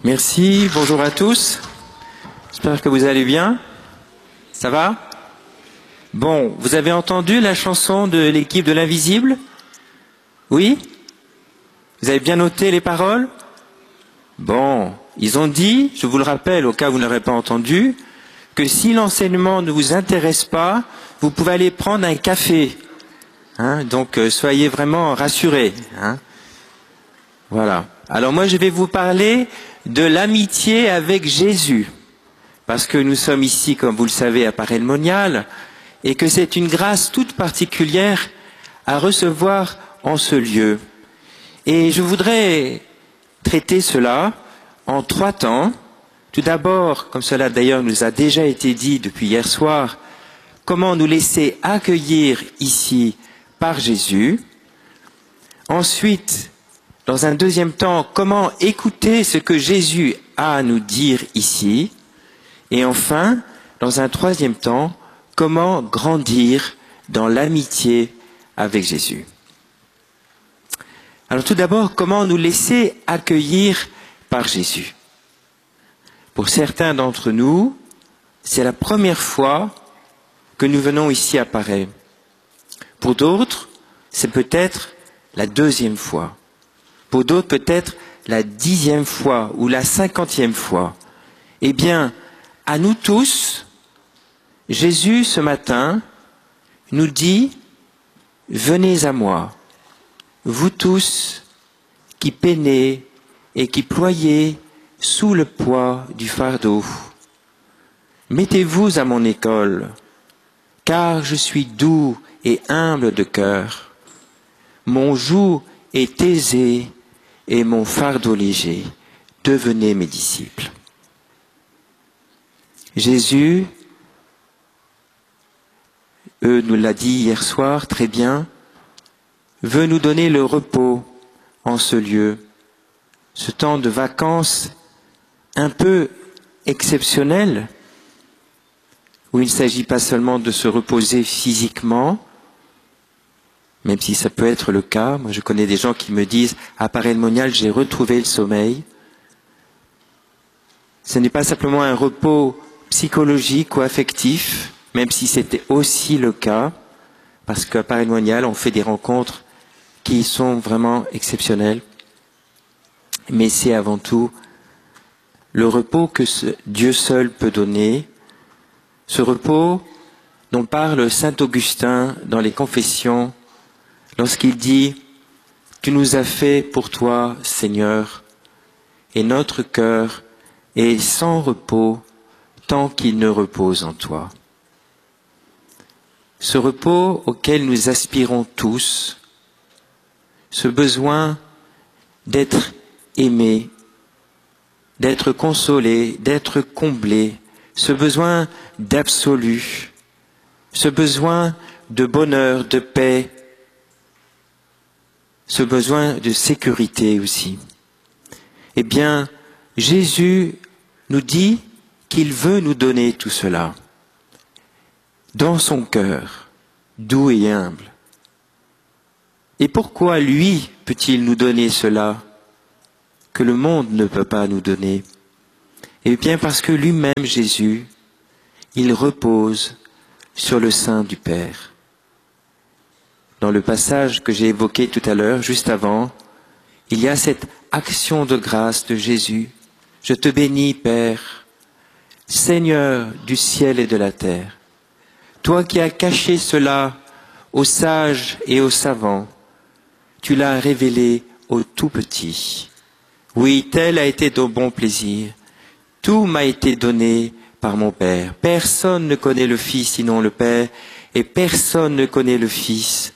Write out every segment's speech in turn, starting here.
Merci, bonjour à tous. J'espère que vous allez bien. Ça va? Bon, vous avez entendu la chanson de l'équipe de l'Invisible? Oui? Vous avez bien noté les paroles? Bon, ils ont dit, je vous le rappelle au cas où vous ne l'aurez pas entendu, que si l'enseignement ne vous intéresse pas, vous pouvez aller prendre un café. Donc soyez vraiment rassurés. Voilà. Alors moi je vais vous parler de l'amitié avec Jésus. Parce que nous sommes ici, comme vous le savez, à Paray-le-Monial, et que c'est une grâce toute particulière à recevoir en ce lieu. Et je voudrais traiter cela en 3 temps. Tout d'abord, comme cela d'ailleurs nous a déjà été dit depuis hier soir, comment nous laisser accueillir ici par Jésus. Ensuite, dans un deuxième temps, comment écouter ce que Jésus a à nous dire ici. Et enfin, dans un troisième temps, comment grandir dans l'amitié avec Jésus. Alors tout d'abord, comment nous laisser accueillir par Jésus. Pour certains d'entre nous, c'est la première fois que nous venons ici à Paray. Pour d'autres, c'est peut-être la 2e fois. Pour d'autres, peut-être la 10e fois ou la 50e fois. Eh bien, à nous tous, Jésus, ce matin, nous dit « Venez à moi, vous tous qui peinez et qui ployez sous le poids du fardeau. Mettez-vous à mon école, car je suis doux et humble de cœur. Mon joug est aisé et mon fardeau léger. Devenez mes disciples. » Jésus, nous l'a dit hier soir, très bien, veut nous donner le repos en ce lieu, ce temps de vacances un peu exceptionnel, où il ne s'agit pas seulement de se reposer physiquement, même si ça peut être le cas. Moi, je connais des gens qui me disent « À Paray-le-Monial, j'ai retrouvé le sommeil ». Ce n'est pas simplement un repos psychologique ou affectif, même si c'était aussi le cas, parce qu'à Paray-le-Monial, on fait des rencontres qui sont vraiment exceptionnelles. Mais c'est avant tout le repos que Dieu seul peut donner, ce repos dont parle saint Augustin dans les Confessions, lorsqu'il dit « Tu nous as fait pour toi, Seigneur, et notre cœur est sans repos tant qu'il ne repose en toi. » Ce repos auquel nous aspirons tous, ce besoin d'être aimé, d'être consolé, d'être comblé, ce besoin d'absolu, ce besoin de bonheur, de paix, ce besoin de sécurité aussi. Eh bien, Jésus nous dit qu'il veut nous donner tout cela dans son cœur, doux et humble. Et pourquoi lui peut-il nous donner cela que le monde ne peut pas nous donner? Eh bien parce que lui-même, Jésus, il repose sur le sein du Père. Dans le passage que j'ai évoqué tout à l'heure, juste avant, il y a cette action de grâce de Jésus. Je te bénis, Père, Seigneur du ciel et de la terre, toi qui as caché cela aux sages et aux savants, tu l'as révélé aux tout petits. Oui, tel a été ton bon plaisir. Tout m'a été donné par mon Père. Personne ne connaît le Fils sinon le Père, et personne ne connaît le Fils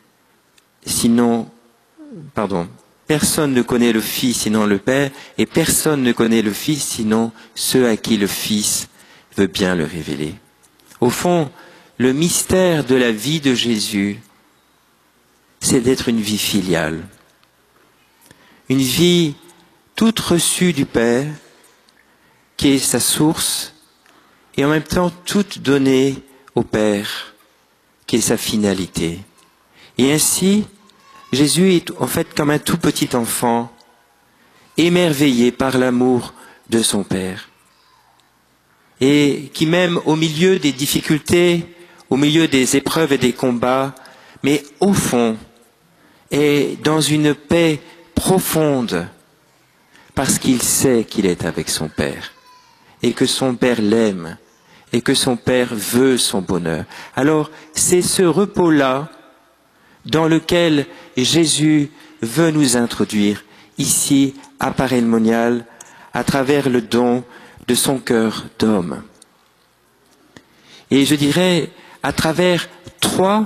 personne ne connaît le Fils sinon le Père, et personne ne connaît le Fils sinon ceux à qui le Fils veut bien le révéler. Au fond, le mystère de la vie de Jésus, c'est d'être une vie filiale. Une vie toute reçue du Père, qui est sa source, et en même temps toute donnée au Père, qui est sa finalité. Et ainsi, Jésus est en fait comme un tout petit enfant, émerveillé par l'amour de son Père. Et qui même au milieu des difficultés, au milieu des épreuves et des combats, mais au fond, est dans une paix profonde, parce qu'il sait qu'il est avec son Père, et que son Père l'aime, et que son Père veut son bonheur. Alors, c'est ce repos-là dans lequel Jésus veut nous introduire, ici, à Paray-le-Monial, à travers le don de son cœur d'homme. Et je dirais, à travers trois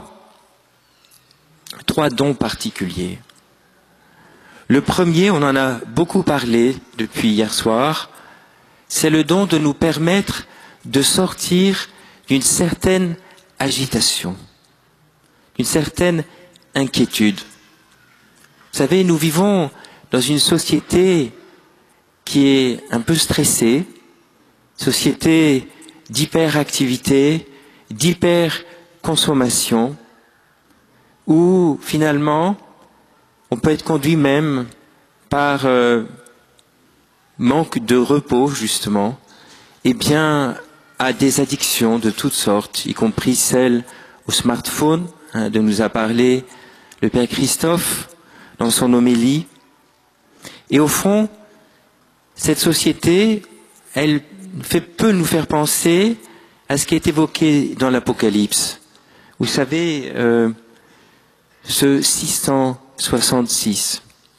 dons particuliers. Le premier, on en a beaucoup parlé depuis hier soir, c'est le don de nous permettre de sortir d'une certaine agitation, d'une certaine inquiétude. Vous savez, nous vivons dans une société qui est un peu stressée, société d'hyperactivité, d'hyperconsommation, où finalement on peut être conduit même par manque de repos justement, et bien à des addictions de toutes sortes, y compris celles au smartphone, dont nous a parlé le Père Christophe dans son homélie. Et au fond, cette société, elle peut nous faire penser à ce qui est évoqué dans l'Apocalypse. Vous savez, ce 666.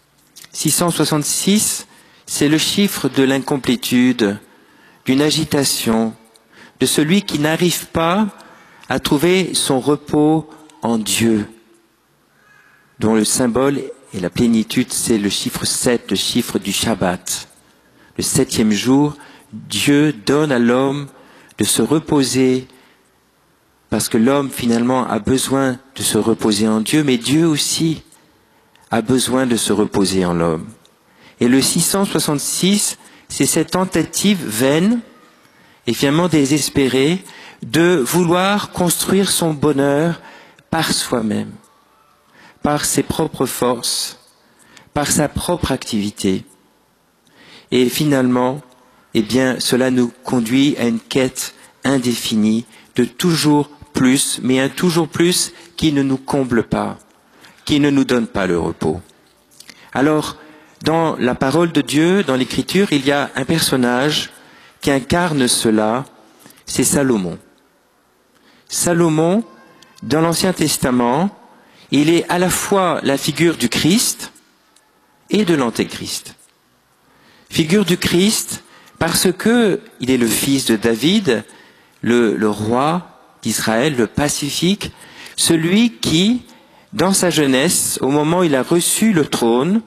666, c'est le chiffre de l'incomplétude, d'une agitation, de celui qui n'arrive pas à trouver son repos en Dieu, dont le symbole et la plénitude, c'est le chiffre 7, le chiffre du Shabbat. Le 7e jour, Dieu donne à l'homme de se reposer, parce que l'homme finalement a besoin de se reposer en Dieu, mais Dieu aussi a besoin de se reposer en l'homme. Et le 666, c'est cette tentative vaine et finalement désespérée de vouloir construire son bonheur par soi-même, par ses propres forces, par sa propre activité. Et finalement, eh bien, cela nous conduit à une quête indéfinie de toujours plus, mais un toujours plus qui ne nous comble pas, qui ne nous donne pas le repos. Alors, dans la parole de Dieu, dans l'Écriture, il y a un personnage qui incarne cela, c'est Salomon. Salomon, dans l'Ancien Testament, il est à la fois la figure du Christ et de l'Antéchrist. Figure du Christ parce que il est le fils de David, le roi d'Israël, le pacifique, celui qui, dans sa jeunesse, au moment où il a reçu le trône,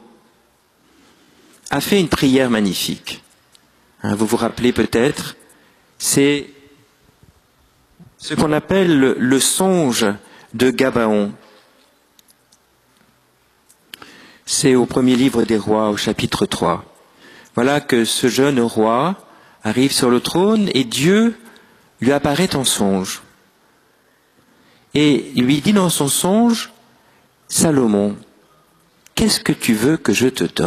a fait une prière magnifique. Vous vous rappelez peut-être, c'est ce qu'on appelle le songe de Gabaon. C'est au premier livre des rois, au chapitre 3. Voilà que ce jeune roi arrive sur le trône et Dieu lui apparaît en songe. Et il lui dit dans son songe, « Salomon, qu'est-ce que tu veux que je te donne ?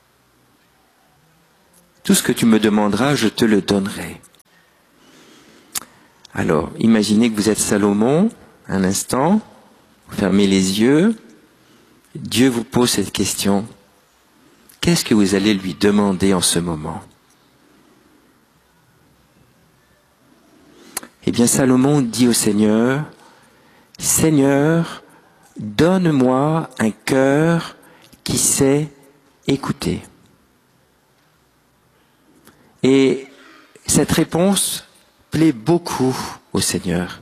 Tout ce que tu me demanderas, je te le donnerai. » Alors, imaginez que vous êtes Salomon, un instant, vous fermez les yeux, Dieu vous pose cette question. Qu'est-ce que vous allez lui demander en ce moment ? Eh bien, Salomon dit au Seigneur, « Seigneur, donne-moi un cœur qui sait écouter. » Et cette réponse plaît beaucoup au Seigneur.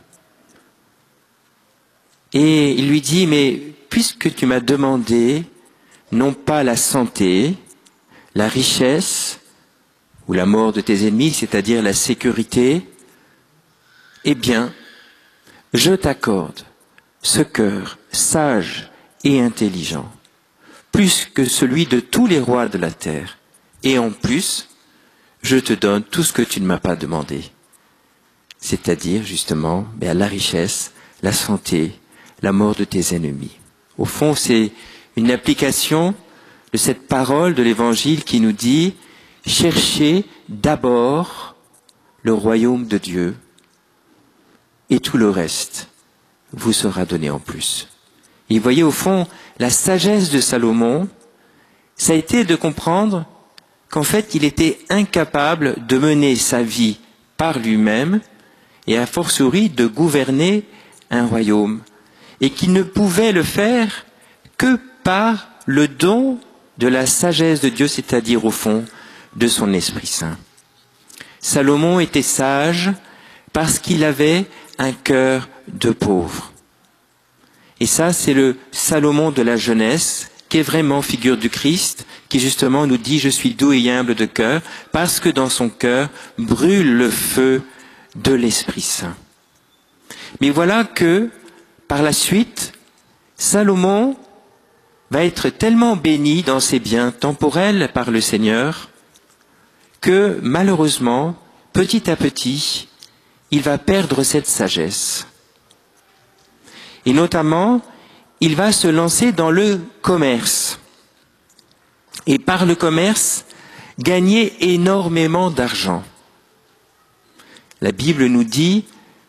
Et il lui dit, mais puisque tu m'as demandé non pas la santé, la richesse ou la mort de tes ennemis, c'est-à-dire la sécurité, eh bien, je t'accorde ce cœur sage et intelligent, plus que celui de tous les rois de la terre. Et en plus, je te donne tout ce que tu ne m'as pas demandé. C'est-à-dire, justement, la richesse, la santé, la mort de tes ennemis. Au fond, c'est une application de de cette parole de l'Évangile qui nous dit « Cherchez d'abord le royaume de Dieu et tout le reste vous sera donné en plus. » Et vous voyez au fond, la sagesse de Salomon, ça a été de comprendre qu'en fait, il était incapable de mener sa vie par lui-même et a fortiori de gouverner un royaume, et qu'il ne pouvait le faire que par le don de la sagesse de Dieu, c'est-à-dire au fond de son Esprit Saint. Salomon était sage parce qu'il avait un cœur de pauvre. Et ça, c'est le Salomon de la jeunesse, qui est vraiment figure du Christ, qui justement nous dit « Je suis doux et humble de cœur », parce que dans son cœur brûle le feu de l'Esprit Saint. Mais voilà que, par la suite, Salomon va être tellement béni dans ses biens temporels par le Seigneur, que malheureusement, petit à petit, il va perdre cette sagesse. Et notamment, il va se lancer dans le commerce. Et par le commerce, gagner énormément d'argent. La Bible nous dit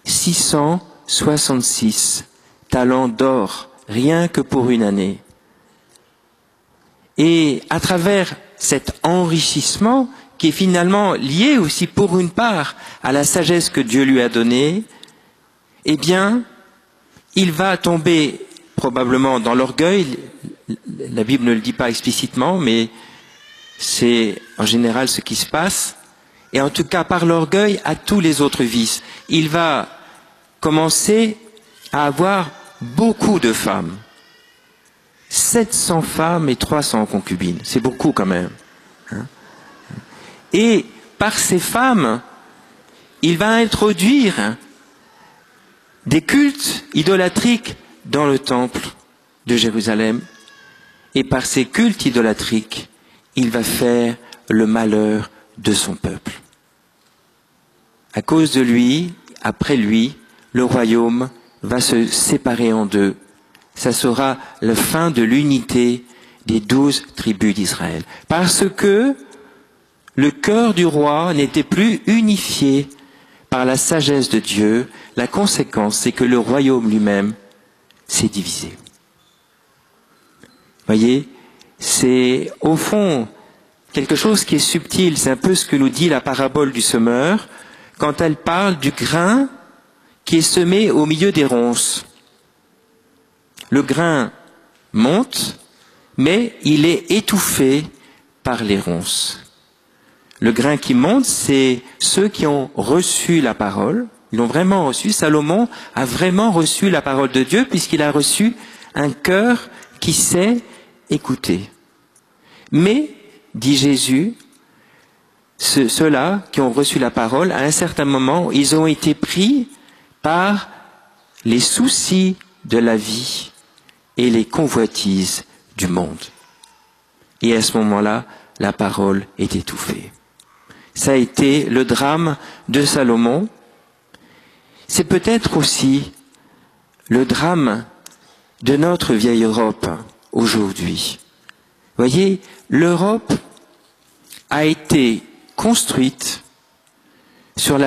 666 talents d'or, rien que pour une année. Et à travers cet enrichissement, qui est finalement lié aussi pour une part à la sagesse que Dieu lui a donnée, eh bien, il va tomber probablement dans l'orgueil. La Bible ne le dit pas explicitement, mais c'est en général ce qui se passe. Et en tout cas, par l'orgueil, à tous les autres vices. Il va commencer à avoir beaucoup de femmes. 700 femmes et 300 concubines. C'est beaucoup quand même. Et par ces femmes, il va introduire des cultes idolâtriques dans le temple de Jérusalem. Et par ces cultes idolâtriques, il va faire le malheur de son peuple. À cause de lui, après lui, le royaume va se séparer en deux. Ça sera la fin de l'unité des 12 tribus d'Israël. Parce que le cœur du roi n'était plus unifié par la sagesse de Dieu. La conséquence, c'est que le royaume lui-même s'est divisé. Voyez, c'est au fond quelque chose qui est subtil. C'est un peu ce que nous dit la parabole du semeur quand elle parle du grain qui est semé au milieu des ronces. Le grain monte, mais il est étouffé par les ronces. Le grain qui monte, c'est ceux qui ont reçu la parole. Ils l'ont vraiment reçu. Salomon a vraiment reçu la parole de Dieu puisqu'il a reçu un cœur qui sait écouter. Mais, dit Jésus, ceux-là qui ont reçu la parole, à un certain moment, ils ont été pris par les soucis de la vie et les convoitises du monde. Et à ce moment-là, la parole est étouffée. Ça a été le drame de Salomon. C'est peut-être aussi le drame de notre vieille Europe aujourd'hui. Voyez, l'Europe a été construite sur la